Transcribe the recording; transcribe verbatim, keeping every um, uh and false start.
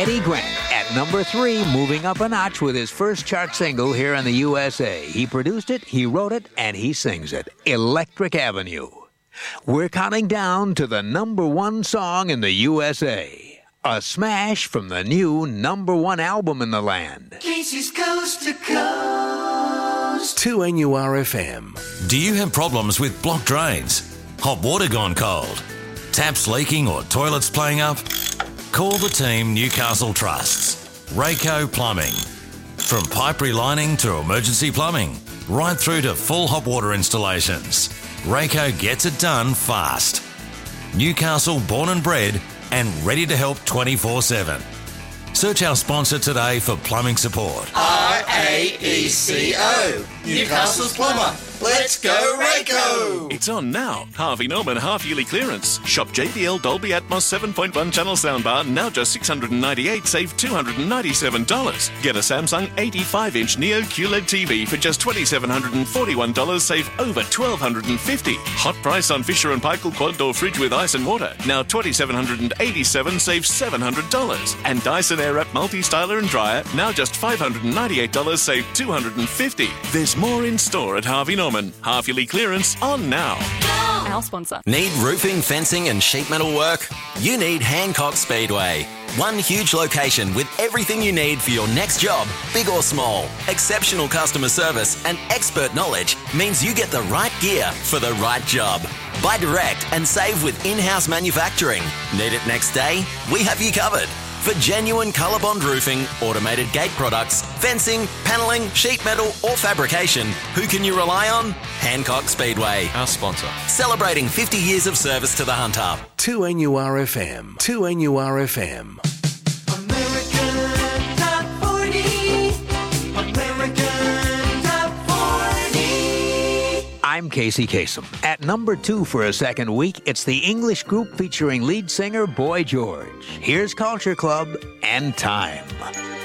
Eddie Grant at number three, moving up a notch with his first chart single here in the U S A. He produced it, he wrote it, and he sings it. Electric Avenue. We're counting down to the number one song in the U S A. A smash from the new number one album in the land. Casey's Coast to Coast. two N U R F M. Do you have problems with blocked drains? Hot water gone cold? Taps leaking or toilets playing up? Call the team Newcastle Trusts. Rayco Plumbing. From pipe relining to emergency plumbing, right through to full hot water installations, Rayco gets it done fast. Newcastle born and bred and ready to help twenty-four seven. Search our sponsor today for plumbing support. R A E C O. Newcastle's Plumber. Let's go, Rayco! It's on now. Harvey Norman half-yearly clearance. Shop J B L Dolby Atmos seven point one channel soundbar, now just six hundred ninety-eight dollars, save two hundred ninety-seven dollars. Get a Samsung eighty-five inch Neo Q L E D T V for just two thousand seven hundred forty-one dollars, save over one thousand two hundred fifty dollars. Hot price on Fisher and Paykel quad door fridge with ice and water, now two thousand seven hundred eighty-seven dollars, save seven hundred dollars. And Dyson Airwrap multi-styler and dryer, now just five hundred ninety-eight dollars, save two hundred fifty dollars. There's more in store at Harvey Norman. Half-yearly clearance on now. Our sponsor. Need roofing, fencing and sheet metal work? You need Hancock Speedway. One huge location with everything you need for your next job, big or small. Exceptional customer service and expert knowledge means you get the right gear for the right job. Buy direct and save with in-house manufacturing. Need it next day? We have you covered. For genuine ColourBond roofing, automated gate products, fencing, panelling, sheet metal or fabrication, who can you rely on? Hancock Speedway. Our sponsor. Celebrating fifty years of service to the Hunter. two N U R F M. two N U R F M. American Top forty. American Top forty. I'm Casey Kasem. At number two for a second week, it's the English group featuring lead singer Boy George. Here's Culture Club and Time.